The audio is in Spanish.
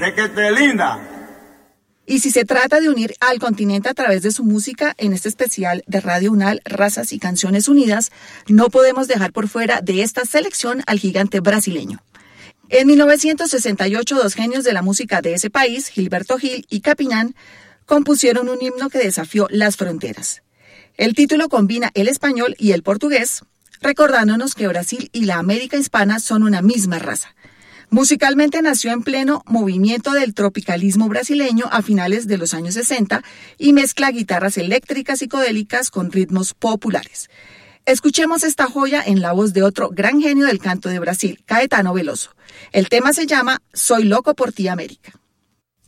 Requete linda. Y si se trata de unir al continente a través de su música, en este especial de Radio UNAL, Razas y Canciones Unidas, no podemos dejar por fuera de esta selección al gigante brasileño. En 1968, dos genios de la música de ese país, Gilberto Gil y Capinán, compusieron un himno que desafió las fronteras. El título combina el español y el portugués, recordándonos que Brasil y la América hispana son una misma raza. Musicalmente nació en pleno movimiento del tropicalismo brasileño a finales de los años 60 y mezcla guitarras eléctricas psicodélicas con ritmos populares. Escuchemos esta joya en la voz de otro gran genio del canto de Brasil, Caetano Veloso. El tema se llama Soy loco por ti, América.